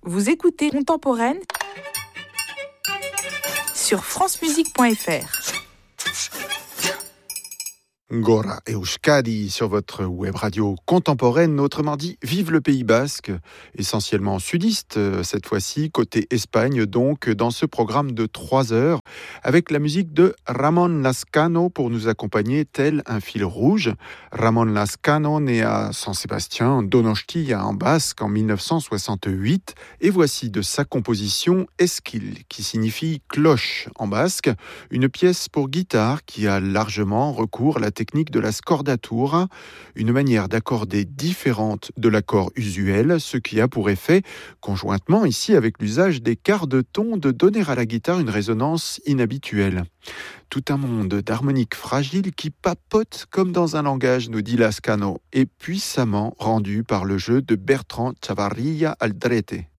Vous écoutez Contemporaine sur francemusique.fr. Gora Euskadi sur votre web radio contemporaine, autrement dit Vive le Pays Basque, essentiellement sudiste cette fois-ci, côté Espagne donc, dans ce programme de 3 heures, avec la musique de Ramon Lazcano pour nous accompagner tel un fil rouge. Ramon Lazcano, né à San Sebastián, Donostia en Basque en 1968, et voici de sa composition Esquil, qui signifie cloche en basque, une pièce pour guitare qui a largement recours à la technique de la scordatura, une manière d'accorder différente de l'accord usuel, ce qui a pour effet, conjointement ici avec l'usage des quarts de ton, de donner à la guitare une résonance inhabituelle. Tout un monde d'harmoniques fragiles qui papote comme dans un langage, nous dit Lazcano, et puissamment rendu par le jeu de Bertrand Chavarria Aldrete.